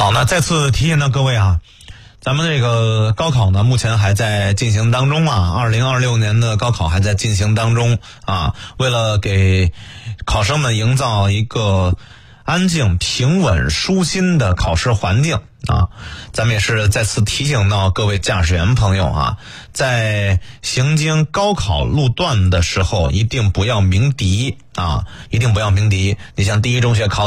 好，那再次提醒到各位啊，咱们这个高考呢，目前还在进行当中啊，2026年的高考还在进行当中啊。为了给考生们营造一个安静、平稳、舒心的考试环境啊，咱们也是再次提醒到各位驾驶员朋友啊，在行经高考路段的时候，一定不要鸣笛啊，一定不要鸣笛。你像第一中学考